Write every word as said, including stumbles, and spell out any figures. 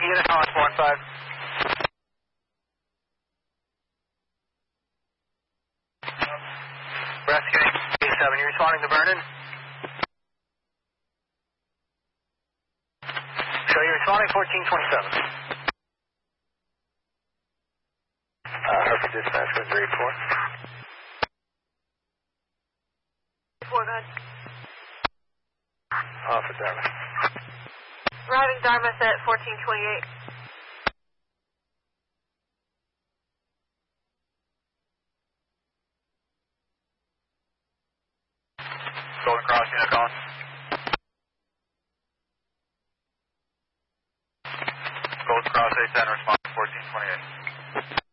unit calling four one five. Rescuing A seven, you responding to Vernon? So you're responding fourteen twenty-seven. Uh, Harper dispatch with three four. four, go ahead. Off at Dartmouth. Arriving Dartmouth at fourteen twenty-eight. Golden Cross unit calling. Golden Cross A ten responding fourteen twenty-eight.